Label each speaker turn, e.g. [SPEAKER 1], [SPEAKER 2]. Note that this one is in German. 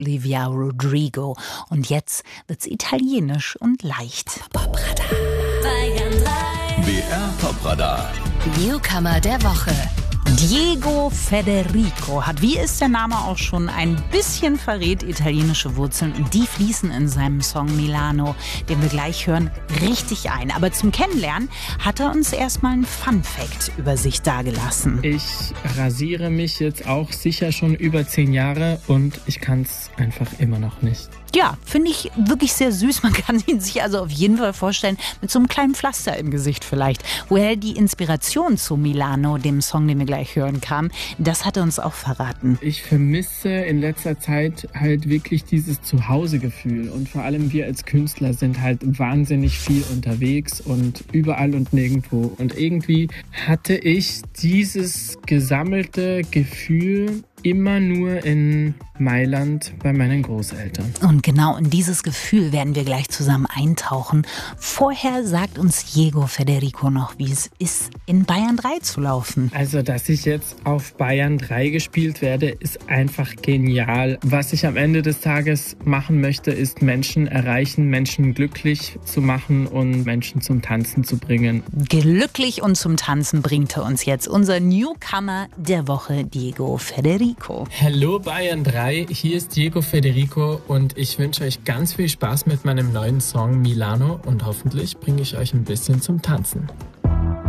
[SPEAKER 1] Olivia Rodrigo. Und jetzt wird's italienisch und leicht.
[SPEAKER 2] BR Popradar.
[SPEAKER 3] Newcomer der Woche.
[SPEAKER 1] Diego Federico hat, wie es der Name auch schon ein bisschen verrät, italienische Wurzeln. Und die fließen in seinem Song Milano, den wir gleich hören, richtig ein. Aber zum Kennenlernen hat er uns erstmal einen Fun-Fact über sich dagelassen.
[SPEAKER 4] Ich rasiere mich jetzt auch sicher schon über 10 Jahre und ich kann es einfach immer noch nicht.
[SPEAKER 1] Ja, finde ich wirklich sehr süß. Man kann ihn sich also auf jeden Fall vorstellen, mit so einem kleinen Pflaster im Gesicht vielleicht. Woher die Inspiration zu Milano, dem Song, den wir gleich hören, kam, das hat er uns auch verraten.
[SPEAKER 4] Ich vermisse in letzter Zeit halt wirklich dieses Zuhausegefühl. Und vor allem wir als Künstler sind halt wahnsinnig viel unterwegs und überall und nirgendwo. Und irgendwie hatte ich dieses gesammelte Gefühl immer nur in Mailand bei meinen Großeltern.
[SPEAKER 1] Und genau in dieses Gefühl werden wir gleich zusammen eintauchen. Vorher sagt uns Diego Federico noch, wie es ist, in Bayern 3 zu laufen.
[SPEAKER 4] Also, dass ich jetzt auf Bayern 3 gespielt werde, ist einfach genial. Was ich am Ende des Tages machen möchte, ist Menschen erreichen, Menschen glücklich zu machen und Menschen zum Tanzen zu bringen.
[SPEAKER 1] Glücklich und zum Tanzen bringt er uns jetzt unser Newcomer der Woche, Diego Federico.
[SPEAKER 5] Hallo Bayern 3, hier ist Diego Federico und ich wünsche euch ganz viel Spaß mit meinem neuen Song Milano und hoffentlich bringe ich euch ein bisschen zum Tanzen.